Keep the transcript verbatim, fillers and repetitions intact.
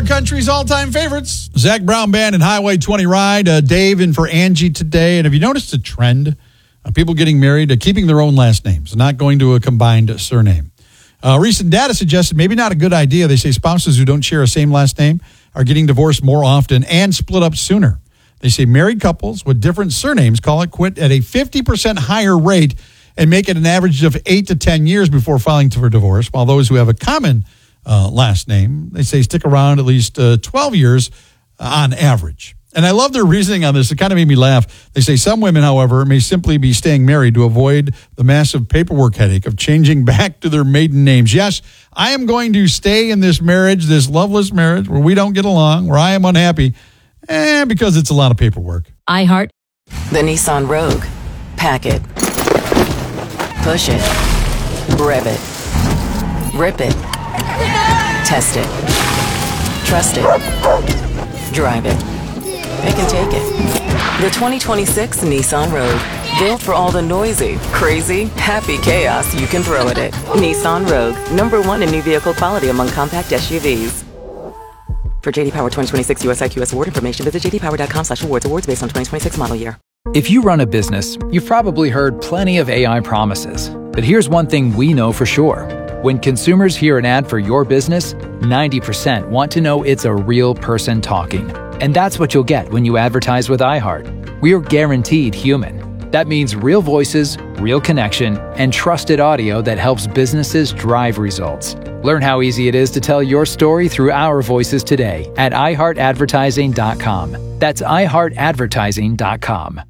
country's all-time favorites. Zach Brown Band and Highway twenty Ride. Uh, Dave in for Angie today. And have you noticed a trend? Uh, people getting married, uh, keeping their own last names, not going to a combined surname. Uh, recent data suggested maybe not a good idea. They say spouses who don't share a same last name are getting divorced more often and split up sooner. They say married couples with different surnames call it quit at a fifty percent higher rate and make it an average of eight to ten years before filing for divorce, while those who have a common uh, last name, they say stick around at least uh, twelve years uh, on average. And I love their reasoning on this. It kind of made me laugh. They say some women, however, may simply be staying married to avoid the massive paperwork headache of changing back to their maiden names. Yes, I am going to stay in this marriage, this loveless marriage where we don't get along, where I am unhappy, and because it's a lot of paperwork. iHeart. The Nissan Rogue. Pack it. Push it. Rev it. Rip it. Test it. Trust it. Drive it. Pick and take it. The twenty twenty-six Nissan Rogue. Built for all the noisy, crazy, happy chaos you can throw at it. Nissan Rogue. Number one in new vehicle quality among compact S U Vs. For J D Power twenty twenty-six U S I Q S award information, visit j d power dot com slash awards. Awards based on twenty twenty-six model year. If you run a business, you've probably heard plenty of A I promises. But here's one thing we know for sure. When consumers hear an ad for your business, ninety percent want to know it's a real person talking. And that's what you'll get when you advertise with iHeart. We are guaranteed human. That means real voices, real connection, and trusted audio that helps businesses drive results. Learn how easy it is to tell your story through our voices today at i heart advertising dot com. That's i heart advertising dot com.